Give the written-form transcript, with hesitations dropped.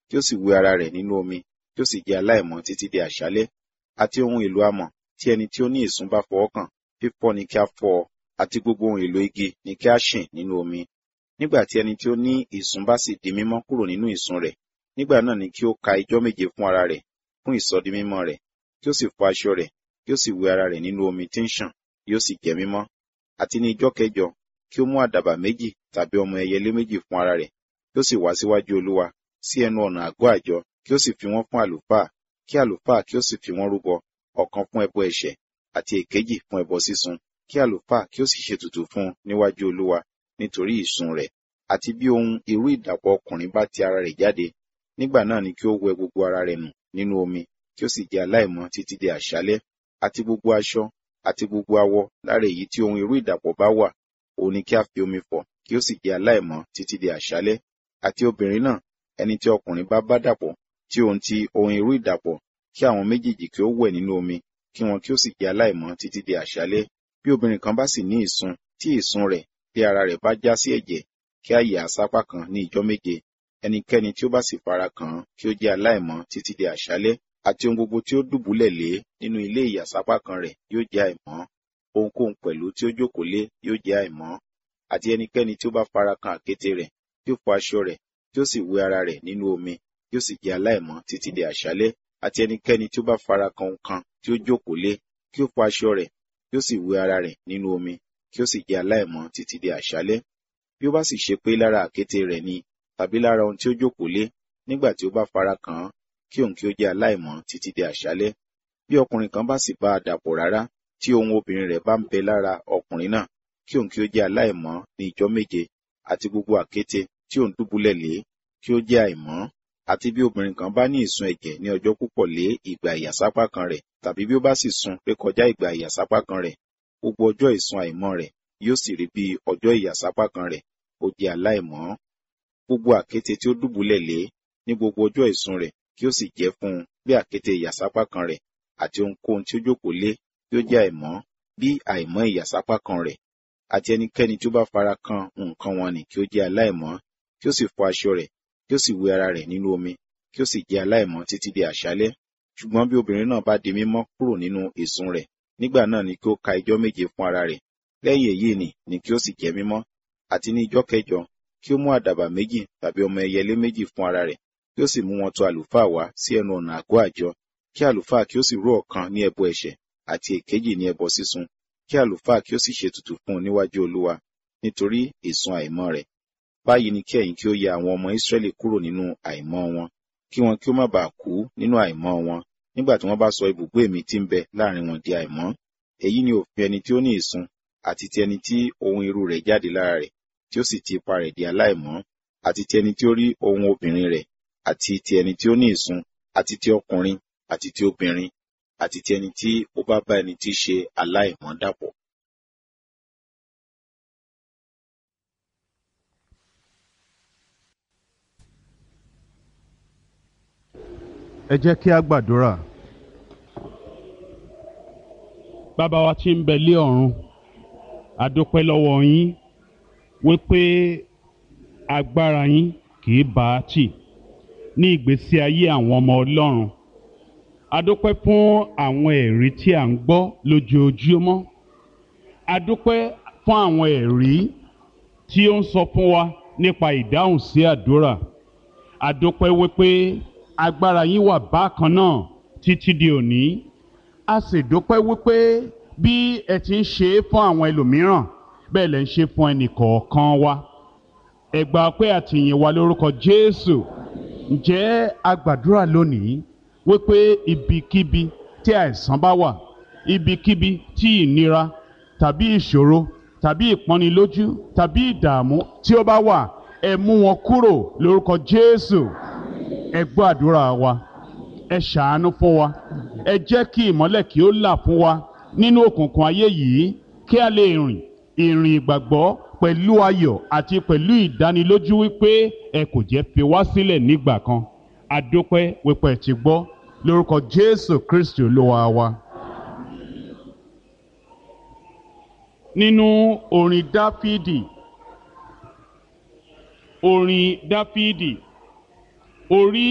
kí ó sì wẹ ara rẹ̀ nínú omi, kí ó sì jẹ́ aláìmọ́ títí di àṣálẹ́. Àti ohun èlò amọ̀ tí ẹni tí ó ní ìsun bá fọwọ́ kàn, fífọ́ ni kí a fọ́ ọ, àti gbogbo ohun èlò igi ni kí a ṣìn nínú omi. Nígbà tí ẹni tí ó ní ìsun bá sì di mímọ́ kúrò nínú ìsun rẹ̀, nígbà náà ni kí ó ka ijọ́ 7 fún ara rẹ̀ fún ìsọdimímọ́ rẹ̀, kí ó sì fọ aṣọ rẹ̀, kí ó sì wẹ ara rẹ̀ nínú omi tí ń ṣàn, yóò sì jẹ́ mímọ́. Àti ní ijọ́ 7 kí ó mú àdàbà 2 tàbí ọmọ ẹyẹlé 2 fún ara rẹ̀, kí ó sì wá síwájú Olúwa sí ẹnu ọ̀nà àgọ́ àjọ, kí ó sì fi wọ́n fún àlùfáà, kí àlùfáà kí ó sì fi wọ́n rúbọ, ọ̀kan fún ẹbọ ẹ̀ṣẹ̀ àti èkejì fún ẹbọ sísun, kí àlùfáà kí ó sì ṣètùtù fún un níwájú Olúwa nítorí ìsun rẹ̀. Àti bí ohun irú ìdàpọ̀ ọkùnrin bá ti ara rẹ̀ jáde, nígbà náà ni kí ó wẹ gbogbo ara rẹ̀ nù nínú omi, kí ó sì jẹ́ aláìmọ́ títí di àṣálẹ́. Àti gbogbo aṣọ àti gbogbo awọ lára èyí tí ohun irú ìdàpọ̀ bá wà, òun ni kí a fi omi fọ̀, kí ó sì jẹ́ aláìmọ́ títí di àṣálẹ́. Àti obìnrin náà, ẹni tí ọkùnrin bá dàpọ̀, tí ohun ti ohun irú ìdàpọ̀, kí àwọn méjèèjì kí ó wẹ̀ nínú omi, kí wọn kí ó sì jẹ́ aláìmọ́ títí di àṣálẹ́. Bí obìnrin kan bá sì ní ìsun, tí ìsun rẹ̀ bí ara rẹ̀ bá já sí ẹ̀jẹ̀, kí a yà á sápá kan ní ijọ́ 7. Ẹnikẹ́ni tí ó bá sì fara kàn án, kí ó jẹ́ aláìmọ́ títí di àṣálẹ́. Àti ohun gbogbo tí ó dùbúlẹ̀ lé nínú ilé ìyàsápá kan rẹ̀ yóò jẹ́ àìmọ́. Ohunkóhun pẹ̀lú tí ó jókòó lé yóò jẹ́ àìmọ́. Àti ẹnikẹ́ni tí ó bá fara kan àkéte rẹ̀, kí ó fọ aṣọ rẹ̀, kí ó sì wẹ ara rẹ̀ nínú omi, kí ó sì jẹ́ aláìmọ́ títí di àṣálẹ́. Àti ẹnikẹ́ni tí ó bá fara kan ohun kan tí ó jókòó lé, kí ó fọ aṣọ rẹ̀, kí ó sì wẹ ara rẹ̀ nínú omi, kí ó sì jẹ́ aláìmọ́ títí di àṣálẹ́. Bí ó bá sì ṣe pé lára àkéte rẹ̀ ni, tàbí lára ohun tí ó jókòó lé, nígbà tí ó bá fara kàn án, kí òun kí ó jẹ́ aláìmọ́ títí di àṣálẹ́. Bí ọkùnrin kan bá sì bá a dàpọ̀ rárá, tí ohun obìnrin rẹ̀ bá ń bẹ lára ọkùnrin náà, kí òun kí ó jẹ́ aláìmọ́ ní ijọ́ 7. Àti gbogbo àkéte tí òun dùbúlẹ̀ lé, kí ó jẹ́ àìmọ́. Àti bí obìnrin kan bá ní ìsun ẹ̀jẹ̀ ní ọjọ́ púpọ̀ lé ìgbà ìyàsápá kan rẹ̀, tàbí bí ó bá sì sun rékọjá ìgbà ìyàsápá kan rẹ̀, gbogbo ọjọ́ ìsun àìmọ́ rẹ̀ yóò sì rí bí ọjọ́ ìyàsápá kan rẹ̀, ó jẹ́ aláìmọ́. Gbogbo àkéte tí ó dùbúlẹ̀ lé ní gbogbo ọjọ́ ìsun rẹ̀, kí ó sì jẹ́ fún un bí àkéte ìyàsápá kan rẹ̀, àti ohunkóhun tí ó jókòó lé yóò jẹ́ àìmọ́ bí àìmọ́ ìyàsápá kan rẹ̀. Àti ẹnikẹ́ni tí ó bá fara kan nǹkan wọn nì kí ó jẹ́ aláìmọ́, kí ó sì fọ aṣọ rẹ̀, kí ó sì wẹ ara rẹ̀ nínú omi, kí ó sì jẹ́ aláìmọ́ títí di àṣálẹ́. Ṣùgbọ́n bí obìnrin náà bá di mímọ́ kúrò nínú ìsun rẹ̀, nígbà náà ni kí ó ka ijọ́ 7 fún ara rẹ̀. Lẹ́yìn èyí ni kí ó sì jẹ́ mímọ́. Àti ní ijọ́ 7 kí ó mú àdàbà 2 tàbí ọmọ ẹyẹlé 2 fún ara rẹ̀, kí ó sì mú wọn tọ̀ àlùfáà wá sí ẹnu ọ̀nà àgọ́ àjọ, kí àlùfáà kí ó sì rú ọ̀kan ní ẹbọ ẹ̀ṣẹ̀ àti èkejì ní ẹbọ sísun, kí àlùfáà kí ó sì ṣètùtù fún un níwájú Olúwa nítorí ìsun àìmọ́ rẹ̀. Báyìí ni kí ẹ̀yin kí ó ya àwọn ọmọ Ísírẹ́lì kúrò nínú àìmọ́ wọn, kí wọn kí ó má baà kú nínú àìmọ́ wọn, nígbà tí wọ́n bá sọ ibùgbé mi tí ń bẹ láàrin wọn di àìmọ́. Èyí ni òfin ẹni tí ó ní ìsun, àti ti ẹni tí ohun irú rẹ̀ jáde lára rẹ̀, tí ó sì ti ipa rẹ̀ di aláìmọ́, àti ti ẹni tí ó rí ohun obìnrin rẹ̀, àti ti ẹni tí ó ní ìsun, àti ti ọkùnrin, àti ti obìnrin, àti ti ẹni tí ó bá bá ẹni tí í ṣe aláìmọ́ dàpọ̀. Ẹ jẹ́ kí a gbàdúrà. Bàbá wa tí ń bẹ lé ọ̀run, a dúpẹ́ lọ́wọ́ yín wípé agbára yín kì í bá a tì ní ìgbésí ayé àwọn ọmọ Ọlọ́run. A dúpẹ́ fún àwọn ẹ̀rí tí à ń gbọ́ lójoojúmọ́. A dúpẹ́ fún àwọn ẹ̀rí tí ó ń sọ fún wa nípa ìdáhùn sí àdúrà. A dúpẹ́ wípé agbára yín wà bákan náà títí di òní. A sì dúpẹ́ wípé bí ẹ ti ń ṣe é fún àwọn ẹlòmíràn, bẹ́ẹ̀ lẹ ń ṣe fún ẹnì kọ̀ọ̀kan wa. Ẹ gbà pé àtìyìn wa lórúkọ Jésù. Ǹjẹ́ a gbàdúrà lónìí wípé ibikíbi tí àìsàn bá wà, ibikíbi tí ìnira tàbí ìṣòro tàbí ìpọ́nilójú tàbí ìdààmú tí ó bá wà, ẹ mú wọn kúrò lórúkọ Jésù. Ẹ gbọ́ àdúrà wa, ẹ ṣàánú fún wa, ẹ jẹ́ kí ìmọ́lẹ̀ kí ó là fún wa nínú òkùnkùn ayé yìí, kí a lè rìn ìrìn ìgbàgbọ́ pẹ̀lú ayọ̀ àti pẹ̀lú ìdánilójú wípé ẹ kò jẹ́ fi wá sílẹ̀ nígbà kan. A dúpẹ́ wípé ẹ ti gbọ́ lórúkọ Jésù Kristi Olúwa wa. Nínú orin Dáfídì, orí